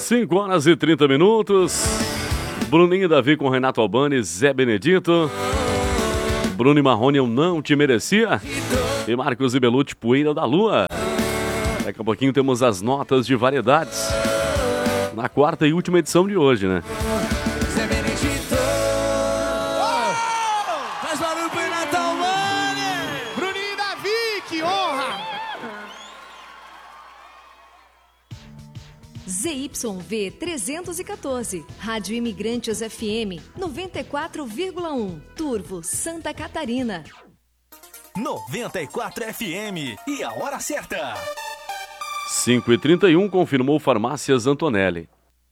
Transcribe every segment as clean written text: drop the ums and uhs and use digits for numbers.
5h30. Bruninho e Davi com Renato Albani, Zé Benedito. Bruno e Marrone, Eu Não Te Merecia. E Marcos e Belucci, Poeira da Lua. Daqui a pouquinho temos as notas de variedades. Na quarta e última edição de hoje, né? Zé Benedito. Faz barulho pro Renato Albani. Bruninho e Davi, que honra. ZYV 314, Rádio Imigrantes FM 94,1, Turvo, Santa Catarina. 94 FM e a hora certa. 5h31, confirmou Farmácias Antonelli.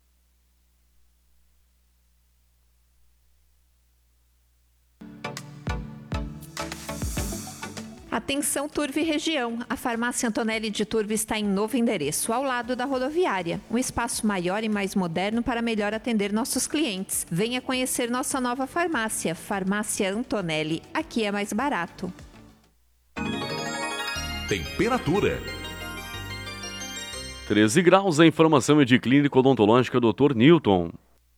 Atenção Turvo e região, a Farmácia Antonelli de Turvo está em novo endereço, ao lado da rodoviária. Um espaço maior e mais moderno para melhor atender nossos clientes. Venha conhecer nossa nova farmácia, Farmácia Antonelli. Aqui é mais barato. Temperatura. 13 graus, a informação é de Clínica Odontológica Dr. Newton.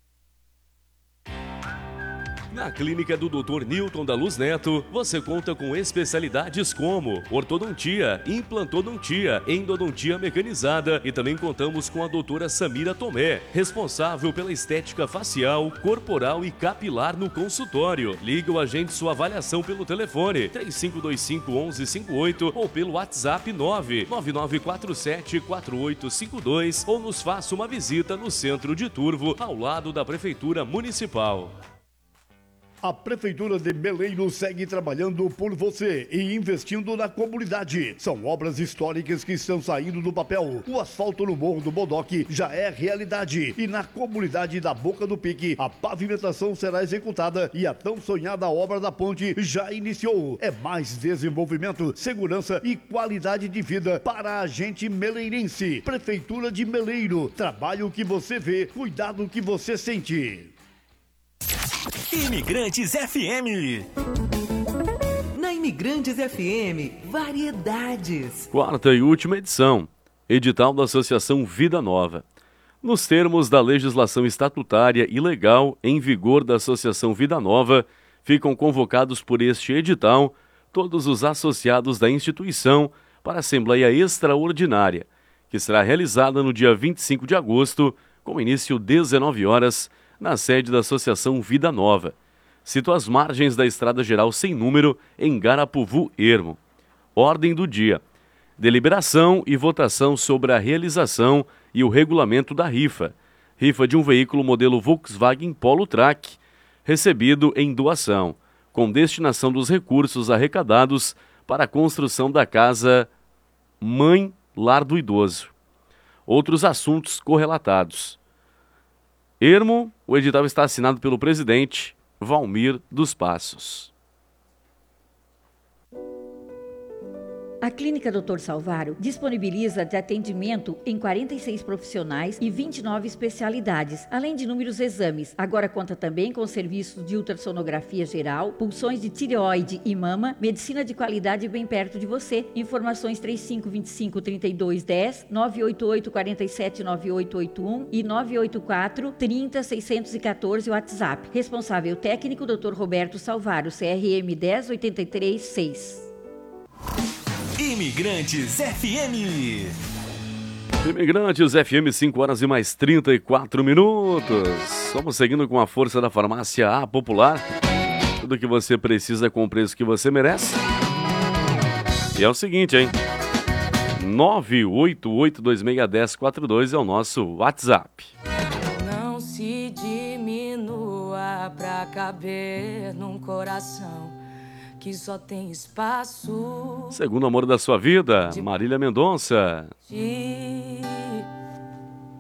Na clínica do Dr. Newton da Luz Neto, você conta com especialidades como ortodontia, implantodontia, endodontia mecanizada e também contamos com a doutora Samira Tomé, responsável pela estética facial, corporal e capilar no consultório. Ligue ou agende sua avaliação pelo telefone 3525-1158 ou pelo WhatsApp 99947-4852 ou nos faça uma visita no centro de Turvo, ao lado da Prefeitura Municipal. A Prefeitura de Meleiro segue trabalhando por você e investindo na comunidade. São obras históricas que estão saindo do papel. O asfalto no Morro do Bodoque já é realidade. E na comunidade da Boca do Pique, a pavimentação será executada e a tão sonhada obra da ponte já iniciou. É mais desenvolvimento, segurança e qualidade de vida para a gente meleirense. Prefeitura de Meleiro. Trabalho que você vê, cuidado que você sente. Imigrantes FM. Na Imigrantes FM, variedades. Quarta e última edição. Edital da Associação Vida Nova. Nos termos da legislação estatutária e legal em vigor da Associação Vida Nova, ficam convocados por este edital todos os associados da instituição para a Assembleia Extraordinária, que será realizada no dia 25 de agosto, com início 19 horas, na sede da Associação Vida Nova. Cito as margens da Estrada Geral Sem Número, em Garapuvu, Ermo. Ordem do dia. Deliberação e votação sobre a realização e o regulamento da rifa. Rifa de um veículo modelo Volkswagen Polo Track, recebido em doação, com destinação dos recursos arrecadados para a construção da casa Mãe Lar do Idoso. Outros assuntos correlatados. Ermo, o edital está assinado pelo presidente Valmir dos Passos. A Clínica Dr. Salvaro disponibiliza de atendimento em 46 profissionais e 29 especialidades, além de inúmeros exames. Agora conta também com serviços de ultrassonografia geral, punções de tireoide e mama, medicina de qualidade bem perto de você. Informações 3525-3210, 988-479881 e 984-30-614 WhatsApp. Responsável técnico Dr. Roberto Salvaro, CRM 10836. Imigrantes FM. Imigrantes FM, 5 horas e mais 34 minutos. Vamos seguindo com a força da farmácia A Popular. Tudo o que você precisa com o preço que você merece. E é o seguinte, hein? 988261042 é o nosso WhatsApp. Não se diminua pra caber num coração que só tem espaço. Segundo amor da sua vida, Marília Mendonça. De